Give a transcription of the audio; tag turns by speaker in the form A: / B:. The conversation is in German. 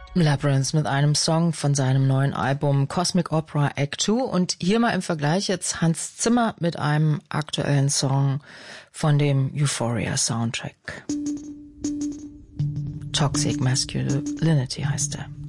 A: Labyrinth mit einem Song von seinem neuen Album Cosmic Opera Act 2 und hier mal im Vergleich jetzt Hans Zimmer mit einem aktuellen Song von dem Euphoria Soundtrack. Toxic Masculinity heißt er.